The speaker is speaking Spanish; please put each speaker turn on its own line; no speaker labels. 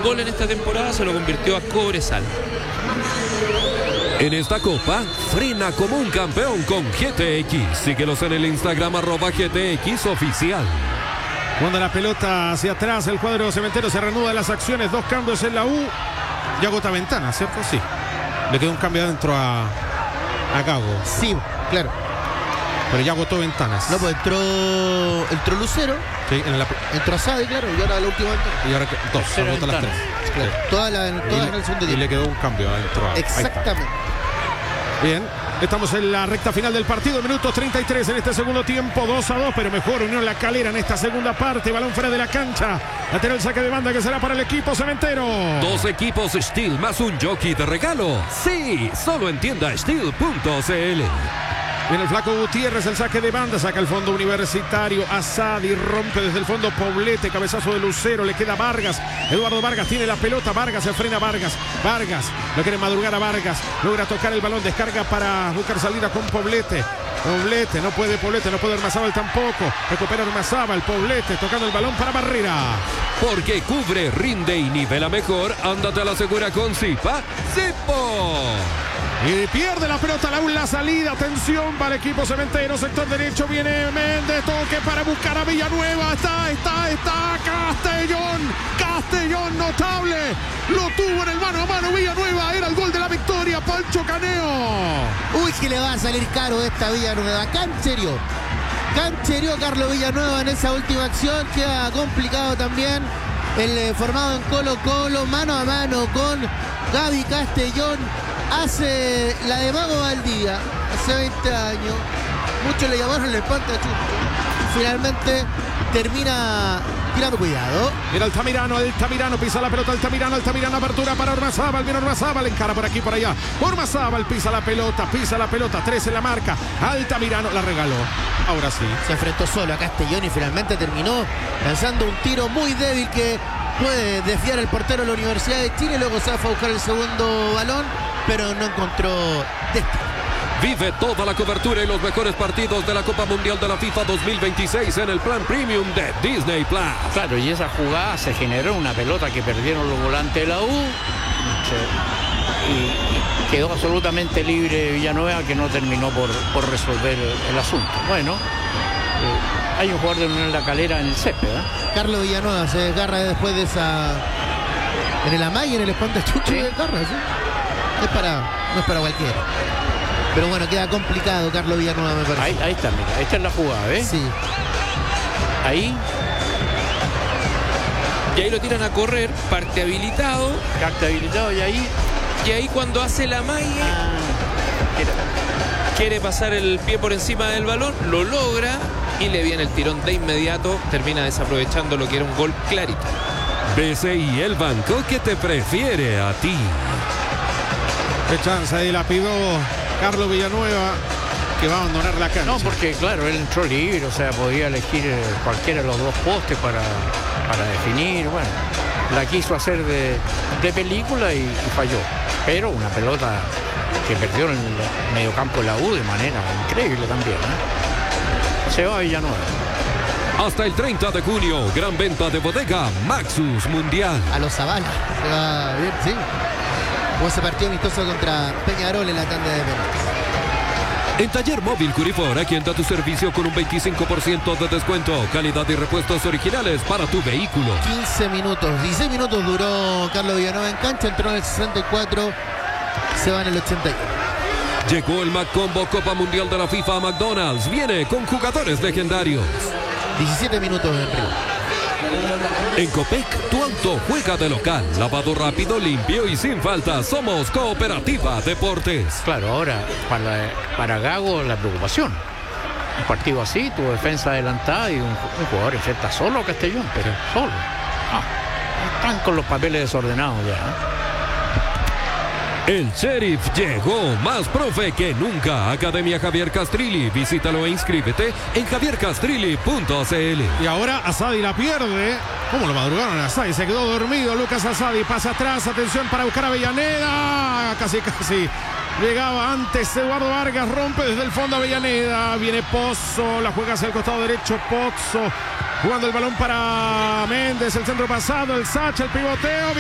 un gol en esta temporada, se lo convirtió a Cobresal.
En esta copa, frena como un campeón con GTX. Síguelos en el Instagram @GTX oficial.
Cuando la pelota hacia atrás, el cuadro cementero se reanuda las acciones. 2 cambios en la U. Ya agota Ventana, ¿cierto? Sí. Le quedó un cambio adentro a Gago.
Sí, claro.
Pero ya agotó Ventanas.
No, pues entró Lucero.
Sí,
entró Asadi, claro. Y ahora la última entró.
Y ahora 2, agotó las 3.
Claro. Todas en el segundo
tiempo. Y le quedó un cambio adentro.
Exactamente.
Bien, estamos en la recta final del partido, minutos 33 en este segundo tiempo, 2-2, pero mejor Unión La Calera en esta segunda parte, balón fuera de la cancha, lateral saque de banda que será para el equipo cementero.
2 equipos Steel más un jockey de regalo. Sí, solo en tienda Steel.cl.
Viene el flaco Gutiérrez, el saque de banda, saca el fondo Universitario, Asadi rompe desde el fondo Poblete, cabezazo de Lucero, le queda Vargas, Eduardo Vargas tiene la pelota, Vargas se frena Vargas, lo quiere madrugar a Vargas, logra tocar el balón, descarga para buscar salida con Poblete, no puede Ormazábal tampoco, recupera Ormazábal, Poblete tocando el balón para Barrera.
Porque cubre, rinde y nivela mejor, ándate a la segura con Zipa, Zipo.
Y pierde la pelota, la salida, atención para el equipo cementero, sector derecho, viene Méndez, toque para buscar a Villanueva, está Castellón, notable, lo tuvo en el mano a mano Villanueva, era el gol de la victoria, Pancho Caneo.
Uy, que le va a salir caro esta Villanueva, canchereó Carlos Villanueva en esa última acción, queda complicado también el formado en Colo-Colo, mano a mano con Gaby Castellón. Hace la de Mago Valdía, hace 20 años. Muchos le llamaron el espantachunto. Finalmente termina tirando cuidado.
Mira Altamirano, pisa la pelota, Altamirano, apertura para Ormazábal, viene Ormazábal, encara por aquí, por allá. Ormazábal pisa la pelota, 3 en la marca. Altamirano la regaló. Ahora sí.
Se enfrentó solo a Castellón y finalmente terminó lanzando un tiro muy débil que puede desviar el portero de la Universidad de Chile. Luego se fue a buscar el segundo balón, pero no encontró destino.
Vive toda la cobertura y los mejores partidos de la Copa Mundial de la FIFA 2026 en el plan premium de Disney Plus.
Claro, y esa jugada se generó una pelota que perdieron los volantes de la U y quedó absolutamente libre Villanueva, que no terminó por resolver el asunto. Bueno, hay un jugador de Unión La Calera en el césped, ¿eh?
Carlos Villanueva se desgarra después de esa... En el amague, en el espantachucho, ¿sí? Desgarra, ¿sí? No es para cualquiera. Pero bueno, queda complicado Carlos Villanueva, me parece.
Ahí está, mira, esta es la jugada, ¿ves?
Sí.
Ahí.
Y ahí lo tiran a correr, parte habilitado. Y ahí cuando hace la malla, quiere pasar el pie por encima del balón, lo logra y le viene el tirón de inmediato. Termina desaprovechando lo que era un gol clarito.
BCI, el banco que te prefiere a ti.
Qué chance ahí la pidió Carlos Villanueva, que va a abandonar la cancha.
No, porque claro, él entró libre, o sea, podía elegir cualquiera de los dos postes para definir. Bueno, la quiso hacer de película y falló. Pero una pelota que perdió en el mediocampo de la U de manera increíble también, ¿eh? Se va a Villanueva.
Hasta el 30 de junio, gran venta de bodega Maxus Mundial.
A los Zavala. Se va bien, sí. Como ese partido amistoso contra Peñarol en la tanda de penales.
En Taller Móvil Curifor, aquí entra tu servicio con un 25% de descuento. Calidad y repuestos originales para tu vehículo.
16 minutos duró Carlos Villanueva en cancha, entró en el 64, se va en el 81.
Llegó el McCombo Copa Mundial de la FIFA a McDonald's. Viene con jugadores legendarios.
17 minutos en Río.
En Copec, tu auto juega de local. Lavado rápido, limpio y sin falta. Somos Cooperativa Deportes.
Claro, ahora para Gago la preocupación. Un partido así, tu defensa adelantada y un jugador enfrenta solo a Castellón, pero solo. Están con los papeles desordenados ya, ¿eh?
El Sheriff llegó, más profe que nunca. Academia Javier Castrilli. Visítalo e inscríbete en javiercastrilli.cl.
Y ahora Asadi la pierde. ¿Cómo lo madrugaron a Asadi? Se quedó dormido Lucas Asadi. Pasa atrás, atención para buscar a Avellaneda. Casi. Llegaba antes Eduardo Vargas, rompe desde el fondo Avellaneda. Viene Pozzo, la juega hacia el costado derecho Pozzo. Jugando el balón para Méndez, el centro pasado, el Sacha, el pivoteo.